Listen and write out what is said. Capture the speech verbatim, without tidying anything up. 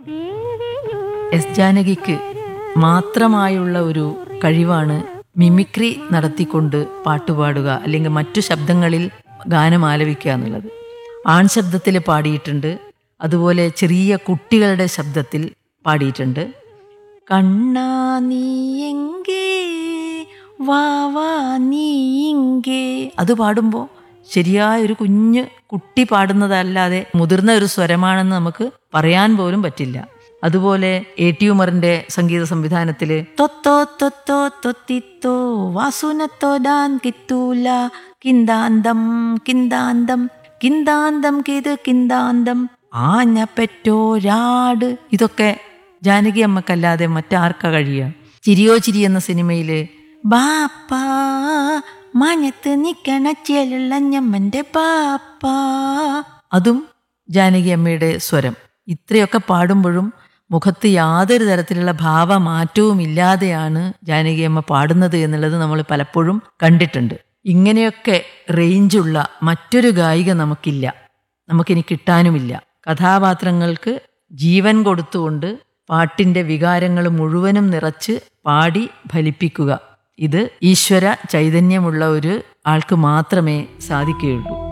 S ജാനകിക്ക് മാത്രമായുള്ള ഒരു കഴിവാണ് mimicry നടത്തിക്കൊണ്ട് പാട്ടുപാടുക അല്ലെങ്കിൽ മറ്റു ശബ്ദങ്ങളിൽ ഗാനം ആലപിക്കുക എന്നുള്ളത്. ആൺ ശബ്ദത്തിൽ പാടിയിട്ടുണ്ട്, അതുപോലെ ചെറിയ കുട്ടികളുടെ ശബ്ദത്തിൽ പാടിയിട്ടുണ്ട്. കണ്ണാ നീയെങ്കേ വാ വാ നീയെങ്കേ അത് പാടുമ്പോൾ ശരിയായ ഒരു കുഞ്ഞ് കുട്ടി പാടുന്നതല്ലാതെ മുതിർന്ന ഒരു സ്വരമാണെന്ന് നമുക്ക് പറയാൻ പോലും പറ്റില്ല. അതുപോലെ എ ടി ഉമറിന്റെ സംഗീത സംവിധാനത്തില് തൊത്തോ തൊത്തോ തൊത്തിത്തോ വാസുനത്തോ ഡാൻ കിത്തൂല കിന്താന്തം കിന്താന്തം കിന്താന്തം കിത് കിന്താന്തം ആഞ്ഞ പെറ്റോരാട്, ഇതൊക്കെ ജാനകി അമ്മക്കല്ലാതെ മറ്റാർക്കാ കഴിയുക? ചിരിയോ ചിരി എന്ന സിനിമയില് ബാപ്പാ മഞ്ഞത്ത് നിക്കണ ചേലുള്ള ഞമ്മന്റെ ബാപ്പാ, അതും ജാനകി അമ്മയുടെ സ്വരം. ഇത്രയൊക്കെ പാടുമ്പോഴും മുഖത്ത് യാതൊരു തരത്തിലുള്ള ഭാവമാറ്റവും ഇല്ലാതെയാണ് ജാനകി അമ്മ പാടുന്നത് എന്നുള്ളത് നമ്മൾ പലപ്പോഴും കണ്ടിട്ടുണ്ട്. ഇങ്ങനെയൊക്കെ റേഞ്ചുള്ള മറ്റൊരു ഗായിക നമുക്കില്ല, നമുക്കിനി കിട്ടാനുമില്ല. കഥാപാത്രങ്ങൾക്ക് ജീവൻ കൊടുത്തുകൊണ്ട് പാട്ടിൻ്റെ വികാരങ്ങൾ മുഴുവനും നിറച്ച് പാടി ഫലിപ്പിക്കുക, ഇത് ഈശ്വര ചൈതന്യമുള്ള ഒരു ആൾക്ക് മാത്രമേ സാധിക്കുകയുള്ളൂ.